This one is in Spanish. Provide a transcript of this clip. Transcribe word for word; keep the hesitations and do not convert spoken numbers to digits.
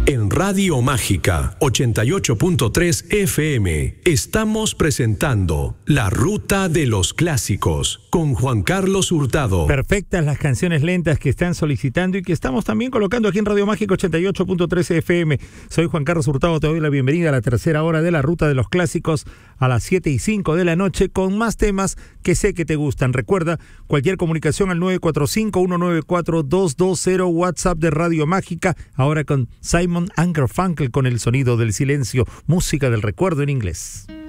En Radio Mágica ochenta y ocho punto tres F M estamos presentando La Ruta de los Clásicos con Juan Carlos Hurtado. Perfectas las canciones lentas que están solicitando y que estamos también colocando aquí en Radio Mágica ochenta y ocho punto tres F M. Soy Juan Carlos Hurtado, te doy la bienvenida a la tercera hora de La Ruta de los Clásicos a las siete y cinco de la noche con más temas que sé que te gustan. Recuerda, cualquier comunicación al nueve cuatro cinco, uno nueve cuatro, dos dos cero, WhatsApp de Radio Mágica, ahora con Simon and Garfunkel con El Sonido del Silencio, música del recuerdo en inglés.